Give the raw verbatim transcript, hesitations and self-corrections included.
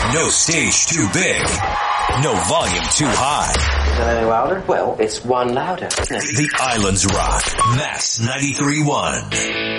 No stage too big. No volume too high. Is that any louder? Well, it's one louder. The Islands Rock. Mass ninety-three point one.